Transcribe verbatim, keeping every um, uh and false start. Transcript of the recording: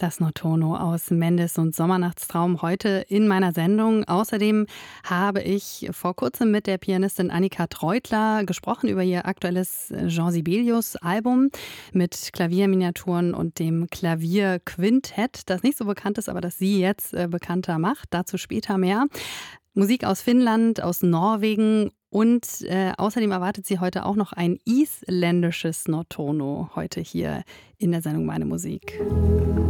Das Notturno aus Mendes und Sommernachtstraum heute in meiner Sendung. Außerdem habe ich vor kurzem mit der Pianistin Annika Treutler gesprochen über ihr aktuelles Jean Sibelius-Album mit Klavierminiaturen und dem Klavierquintett, das nicht so bekannt ist, aber das sie jetzt äh, bekannter macht. Dazu später mehr. Musik aus Finnland, aus Norwegen und äh, außerdem erwartet sie heute auch noch ein isländisches Notturno heute hier in der Sendung Meine Musik.